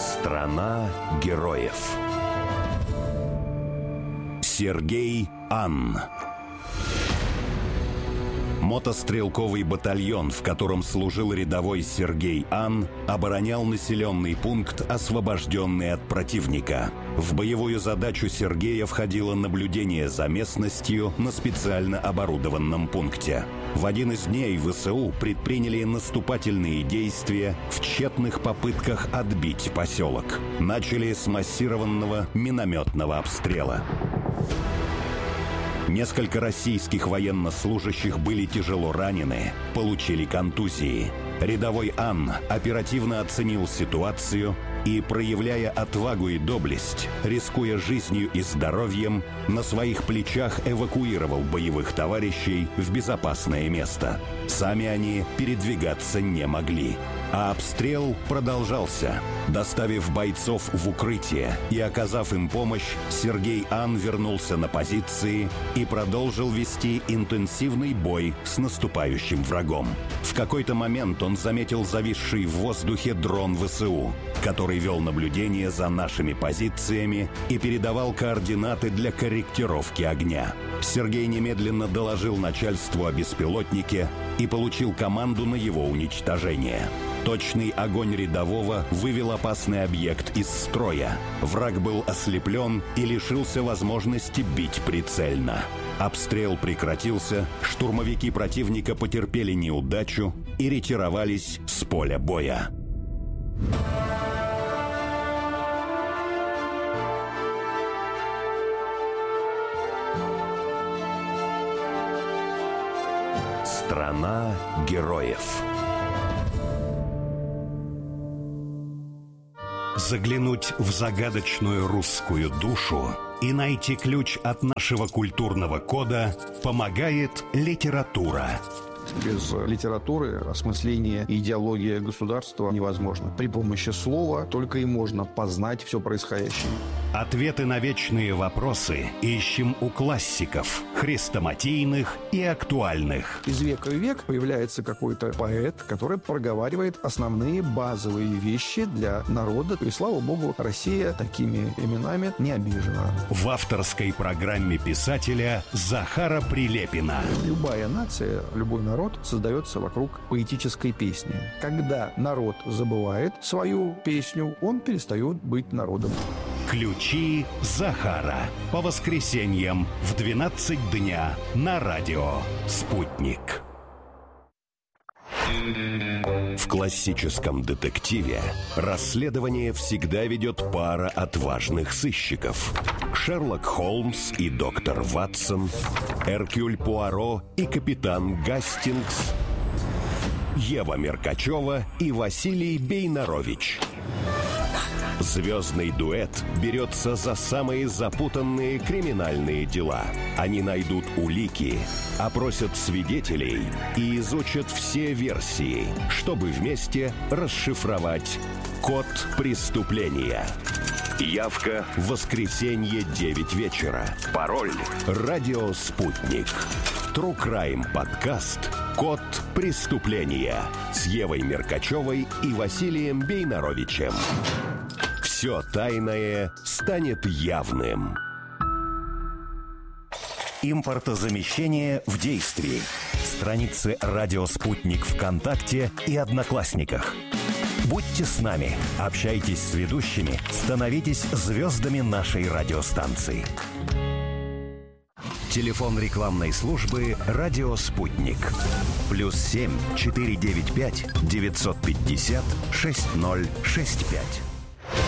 Страна героев. Сергей Ан. Мотострелковый батальон, в котором служил рядовой Сергей Ан, оборонял населенный пункт, освобожденный от противника. В боевую задачу Сергея входило наблюдение за местностью на специально оборудованном пункте. В один из дней ВСУ предприняли наступательные действия в тщетных попытках отбить поселок. Начали с массированного минометного обстрела. Несколько российских военнослужащих были тяжело ранены, получили контузии. Рядовой Ан оперативно оценил ситуацию и, проявляя отвагу и доблесть, рискуя жизнью и здоровьем, на своих плечах эвакуировал боевых товарищей в безопасное место. Сами они передвигаться не могли. А обстрел продолжался. Доставив бойцов в укрытие и оказав им помощь, Сергей Ан вернулся на позиции и продолжил вести интенсивный бой с наступающим врагом. В какой-то момент он заметил зависший в воздухе дрон ВСУ, который вел наблюдение за нашими позициями и передавал координаты для корректировки огня. Сергей немедленно доложил начальству о беспилотнике и получил команду на его уничтожение. Точный огонь рядового вывел опасный объект из строя. Враг был ослеплен и лишился возможности бить прицельно. Обстрел прекратился, штурмовики противника потерпели неудачу и ретировались с поля боя. Страна героев. Заглянуть в загадочную русскую душу и найти ключ от нашего культурного кода помогает литература. Без литературы осмысление и идеология государства невозможно. При помощи слова только и можно познать все происходящее. Ответы на вечные вопросы ищем у классиков, хрестоматийных и актуальных. Из века в век появляется какой-то поэт, который проговаривает основные базовые вещи для народа. И, слава богу, Россия такими именами не обижена. В авторской программе писателя Захара Прилепина. Любая нация, любой народ создается вокруг поэтической песни. Когда народ забывает свою песню, он перестает быть народом. Ключи Захара. По воскресеньям в 12 дня на радио «Спутник». В классическом детективе расследование всегда ведет пара отважных сыщиков. Шерлок Холмс и доктор Ватсон, Эркюль Пуаро и капитан Гастингс, Ева Меркачева и Василий Бейнарович. Звездный дуэт берется за самые запутанные криминальные дела. Они найдут улики, опросят свидетелей и изучат все версии, чтобы вместе расшифровать код преступления. Явка в воскресенье 9 вечера. Пароль «Радио Спутник». True Crime подкаст «Код преступления» с Евой Меркачевой и Василием Бейнаровичем. Все тайное станет явным. Импортозамещение в действии. Страницы «Радио Спутник» ВКонтакте и Одноклассниках. Будьте с нами, общайтесь с ведущими, становитесь звездами нашей радиостанции. Телефон рекламной службы «Радио Спутник». +7 495 950 6065.